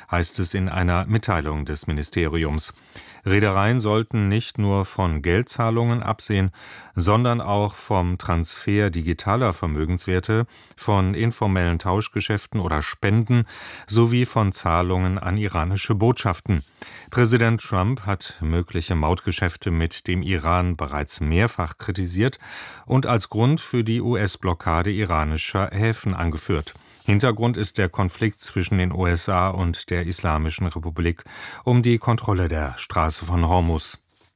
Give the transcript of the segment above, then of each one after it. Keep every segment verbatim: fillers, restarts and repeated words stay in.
heißt es in einer Mitteilung des Ministeriums. Reedereien sollten nicht nur von Geldzahlungen absehen, sondern auch vom Transfer digitaler Vermögenswerte, von informellen Tauschgeschäften oder Spenden sowie von Zahlungen an iranische Botschaften. Präsident Trump hat mögliche Mautgeschäfte mit dem Iran bereits mehrfach kritisiert und als Grund für die U S-Blockade iranischer Häfen angeführt. Hintergrund ist der Konflikt zwischen den U S A und der Islamischen Republik um die Kontrolle der Straße von Hormuz.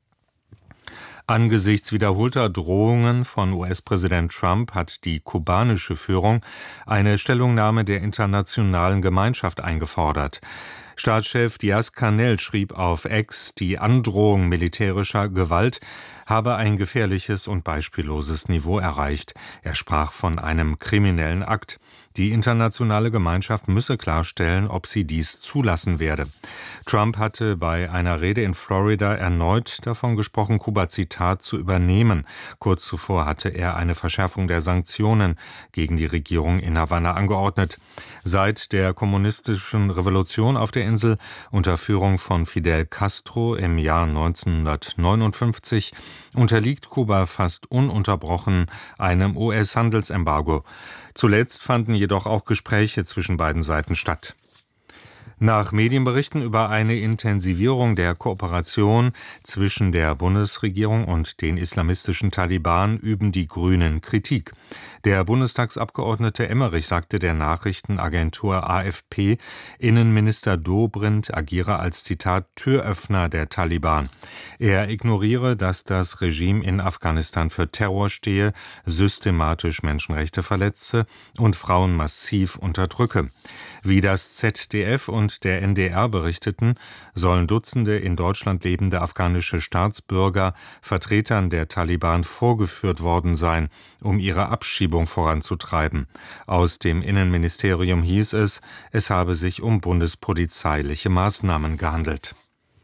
Angesichts wiederholter Drohungen von U S-Präsident Trump hat die kubanische Führung eine Stellungnahme der internationalen Gemeinschaft eingefordert. Staatschef Díaz-Canel schrieb auf X, die Androhung militärischer Gewalt habe ein gefährliches und beispielloses Niveau erreicht. Er sprach von einem kriminellen Akt. Die internationale Gemeinschaft müsse klarstellen, ob sie dies zulassen werde. Trump hatte bei einer Rede in Florida erneut davon gesprochen, Kuba, Zitat, zu übernehmen. Kurz zuvor hatte er eine Verschärfung der Sanktionen gegen die Regierung in Havanna angeordnet. Seit der kommunistischen Revolution auf der Insel unter Führung von Fidel Castro im Jahr neunzehnhundertneunundfünfzig unterliegt Kuba fast ununterbrochen einem U S-Handelsembargo. Zuletzt fanden jedoch auch Gespräche zwischen beiden Seiten statt. Nach Medienberichten über eine Intensivierung der Kooperation zwischen der Bundesregierung und den islamistischen Taliban üben die Grünen Kritik. Der Bundestagsabgeordnete Emmerich sagte der Nachrichtenagentur A F P, Innenminister Dobrindt agiere als, Zitat, Türöffner der Taliban. Er ignoriere, dass das Regime in Afghanistan für Terror stehe, systematisch Menschenrechte verletze und Frauen massiv unterdrücke. Wie das Z D F und der N D R berichteten, sollen Dutzende in Deutschland lebende afghanische Staatsbürger Vertretern der Taliban vorgeführt worden sein, um ihre Abschiebung voranzutreiben. Aus dem Innenministerium hieß es, es habe sich um bundespolizeiliche Maßnahmen gehandelt.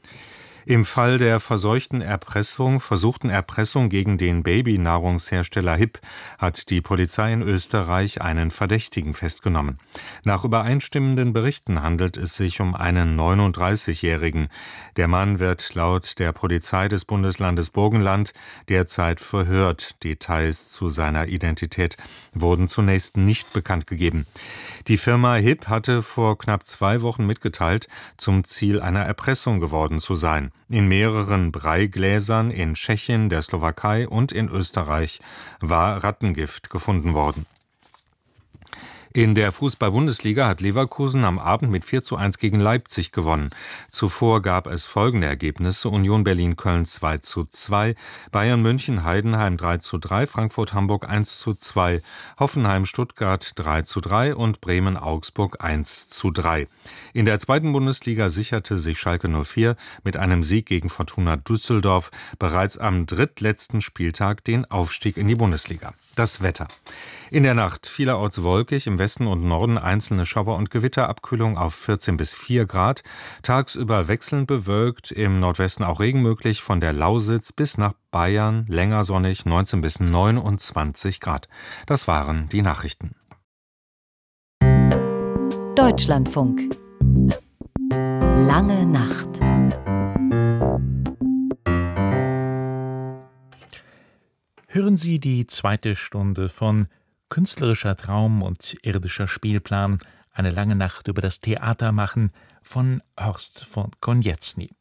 Im Fall der verseuchten Erpressung, versuchten Erpressung gegen den Babynahrungshersteller H I P hat die Polizei in Österreich einen Verdächtigen festgenommen. Nach übereinstimmenden Berichten handelt es sich um einen neununddreißigjährigen. Der Mann wird laut der Polizei des Bundeslandes Burgenland derzeit verhört. Details zu seiner Identität wurden zunächst nicht bekannt gegeben. Die Firma H I P hatte vor knapp zwei Wochen mitgeteilt, zum Ziel einer Erpressung geworden zu sein. In mehreren Breigläsern in Tschechien, der Slowakei und in Österreich war Rattengift gefunden worden. In der Fußball-Bundesliga hat Leverkusen am Abend mit vier zu eins gegen Leipzig gewonnen. Zuvor gab es folgende Ergebnisse: Union Berlin-Köln zwei zu zwei, Bayern München-Heidenheim drei zu drei, Frankfurt-Hamburg eins zu zwei, Hoffenheim-Stuttgart drei zu drei und Bremen-Augsburg eins zu drei. In der zweiten Bundesliga sicherte sich Schalke null vier mit einem Sieg gegen Fortuna Düsseldorf bereits am drittletzten Spieltag den Aufstieg in die Bundesliga. Das Wetter. In der Nacht vielerorts wolkig, im Westen und Norden einzelne Schauer und Gewitter, Abkühlung auf vierzehn bis vier Grad. Tagsüber wechselnd bewölkt, im Nordwesten auch Regen möglich, von der Lausitz bis nach Bayern länger sonnig, neunzehn bis neunundzwanzig Grad. Das waren die Nachrichten. Deutschlandfunk. Lange Nacht. Hören Sie die zweite Stunde von Künstlerischer Traum und irdischer Spielplan, eine lange Nacht über das Theater machen von Horst von Konietzny.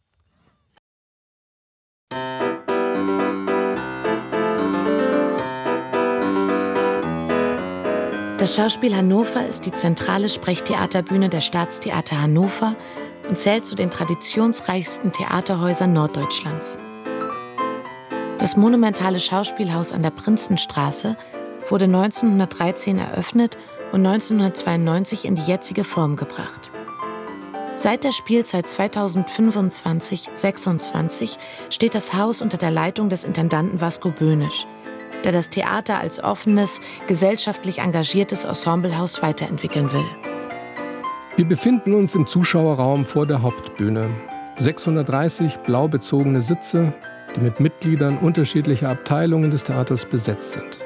Das Schauspiel Hannover ist die zentrale Sprechtheaterbühne der Staatstheater Hannover und zählt zu den traditionsreichsten Theaterhäusern Norddeutschlands. Das monumentale Schauspielhaus an der Prinzenstraße wurde neunzehnhundertdreizehn eröffnet und neunzehnhundertzweiundneunzig in die jetzige Form gebracht. Seit der Spielzeit zweitausendfünfundzwanzig sechsundzwanzig steht das Haus unter der Leitung des Intendanten Vasco Böhnisch, der das Theater als offenes, gesellschaftlich engagiertes Ensemblehaus weiterentwickeln will. Wir befinden uns im Zuschauerraum vor der Hauptbühne. sechshundertdreißig blau bezogene Sitze, die mit Mitgliedern unterschiedlicher Abteilungen des Theaters besetzt sind.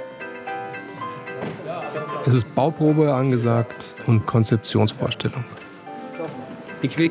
Es ist Bauprobe angesagt und Konzeptionsvorstellung. Ich will